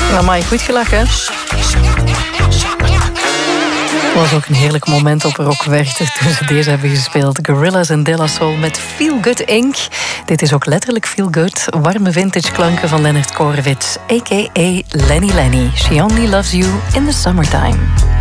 Amai, goed gelachen. Het was ook een heerlijk moment op Rock Werchter toen ze deze hebben gespeeld. Gorillaz en De La Soul met Feel Good Inc. Dit is ook letterlijk Feel Good. Warme vintage klanken van Leonard Korovits, a.k.a. Lenny Lenny. She only loves you in the summertime.